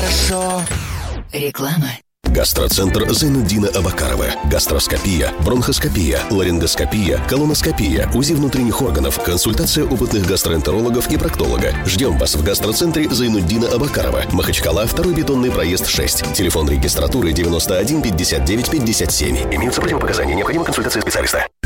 хорошо. Реклама. Гастроцентр Зайнуддина Абакарова. Гастроскопия, бронхоскопия, ларингоскопия, колоноскопия, УЗИ внутренних органов, консультация опытных гастроэнтерологов и проктолога. Ждем вас в гастроцентре Зайнуддина Абакарова. Махачкала, 2-й бетонный проезд 6. Телефон регистратуры 91 59 57. Имеются противопоказания. Необходима консультация специалиста.